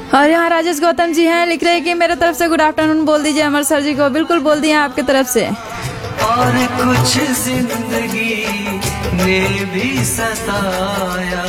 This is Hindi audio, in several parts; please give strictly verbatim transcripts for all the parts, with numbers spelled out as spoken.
और यहाँ राजेश गौतम जी हैं, लिख रहे हैं कि मेरे तरफ से गुड आफ्टरनून बोल दीजिए अमर सर जी को। बिल्कुल बोल दिए आपके तरफ से। और कुछ जिंदगी ने भी सताया।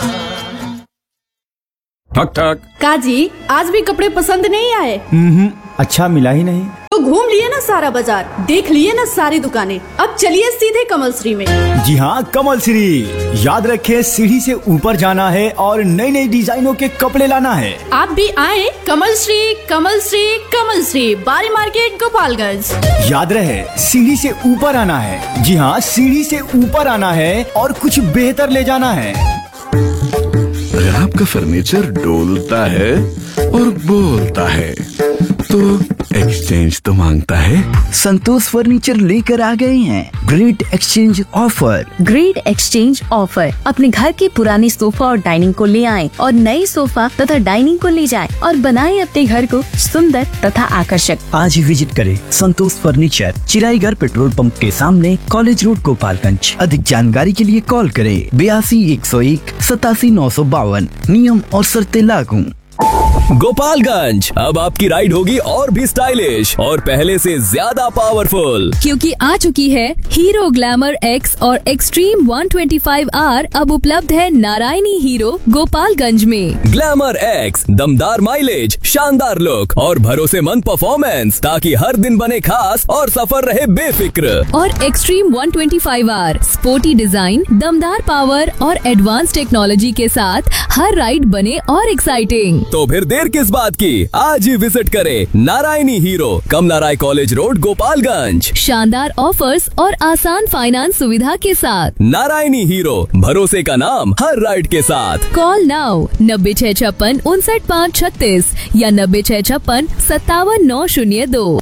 ठक ठक। काजी, आज भी कपड़े पसंद नहीं आए? हम्म, अच्छा मिला ही नहीं। तो घूम लिए ना सारा बाजार, देख लिए ना सारी दुकानें, अब चलिए सीधे कमल श्री में। जी हाँ, कमल श्री। याद रखें, सीढ़ी से ऊपर जाना है और नई नई डिजाइनों के कपड़े लाना है। आप भी आए कमल श्री, कमल श्री, कमल श्री, बारी मार्केट, गोपालगंज। याद रहे, सीढ़ी से ऊपर आना है। जी हाँ, सीढ़ी से ऊपर आना है और कुछ बेहतर ले जाना है। अगर आपका फर्नीचर डोलता है और बोलता है तो एक्सचेंज तो मांगता है। संतोष फर्नीचर लेकर आ गए हैं great exchange offer. Great exchange offer. अपने घर के पुराने सोफा और डाइनिंग को ले आएं और नए सोफा तथा डाइनिंग को ले जाएं और बनाएं अपने घर को सुंदर तथा आकर्षक। आज ही विजिट करें संतोष फर्नीचर, चिराईगढ़ पेट्रोल पंप के सामने, कॉलेज रोड, गोपालगंज। अधिक जानकारी के लिए कॉल करें बयासी एक सौ एक सतासी नौ सौ बावन। नियम और शर्तें लागू। गोपालगंज, अब आपकी राइड होगी और भी स्टाइलिश और पहले से ज्यादा पावरफुल, क्योंकि आ चुकी है हीरो ग्लैमर एक्स और एक्सट्रीम एक सौ पच्चीस आर। अब उपलब्ध है नारायणी हीरो गोपालगंज में। ग्लैमर एक्स, दमदार माइलेज, शानदार लुक और भरोसेमंद परफॉर्मेंस, ताकि हर दिन बने खास और सफर रहे बेफिक्र। और एक्सट्रीम एक सौ पच्चीस आर, स्पोर्टी डिजाइन, दमदार पावर और एडवांस टेक्नोलॉजी के साथ हर राइड बने और एक्साइटिंग। तो फिर देर किस बात की, आज ही विजिट करें नारायणी हीरो, कमला राय कॉलेज रोड, गोपालगंज। शानदार ऑफर्स और आसान फाइनेंस सुविधा के साथ। नारायणी हीरो, भरोसे का नाम हर राइड के साथ। कॉल नाउ नब्बे छह छप्पन उनसठ पाँच छत्तीस या नब्बे छह छप्पन सत्तावन नौ शून्य दो।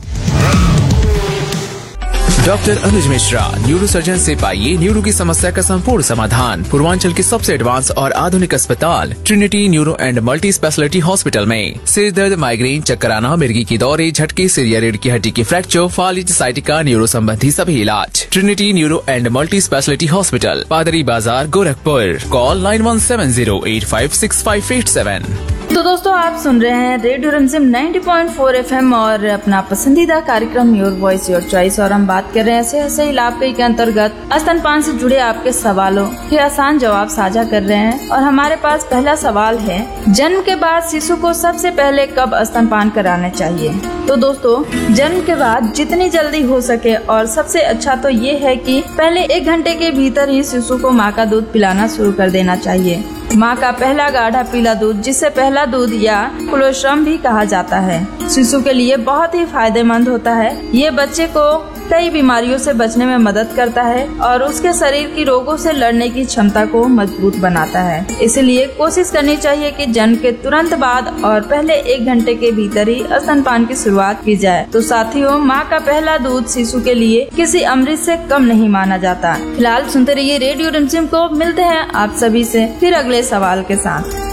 डॉक्टर अनुज मिश्रा, न्यूरो सर्जन से पाइए न्यूरो की समस्या का संपूर्ण समाधान। पूर्वांचल के सबसे एडवांस और आधुनिक अस्पताल Trinity neuro and multi speciality hospital में सिर दर्द, माइग्रेन, चक्कर आना, मिर्गी की दौरे, झटके, सिर या रीढ़ की हड्डी की फ्रैक्चर, फालिज, साइटिका, न्यूरो संबंधी सभी इलाज। Trinity neuro and multi speciality hospital, पादरी बाजार, Gorakhpur. Call nine one seven zero eight five six five eight seven. तो दोस्तों, आप सुन रहे हैं रेडियो रिमझिम नब्बे पॉइंट चार एफएम और अपना पसंदीदा कार्यक्रम योर वॉइस योर चॉइस। और हम बात कर रहे हैं ऐसे ऐसे इलाके के अंतर्गत स्तनपान से जुड़े आपके सवालों के आसान जवाब साझा कर रहे हैं। और हमारे पास पहला सवाल है, जन्म के बाद शिशु को सबसे पहले कब स्तनपान कराना चाहिए? तो दोस्तों, जन्म के बाद जितनी जल्दी हो सके और सबसे अच्छा तो ये है कि पहले एक घंटे के भीतर ही शिशु को माँ का दूध पिलाना शुरू कर देना चाहिए। माँ का पहला गाढ़ा पीला दूध, जिसे पहला दूध या कोलोस्ट्रम भी कहा जाता है, शिशु के लिए बहुत ही फायदेमंद होता है। ये बच्चे को कई बीमारियों से बचने में मदद करता है और उसके शरीर की रोगों से लड़ने की क्षमता को मजबूत बनाता है। इसलिए कोशिश करनी चाहिए कि जन्म के तुरंत बाद और पहले एक घंटे के भीतर ही स्तनपान की शुरुआत की जाए। तो साथियों, माँ का पहला दूध शिशु के लिए किसी अमृत से कम नहीं माना जाता। फिलहाल सुनते रहिए रेडियो रिमझिम को। मिलते हैं आप सभी से फिर अगले सवाल के साथ।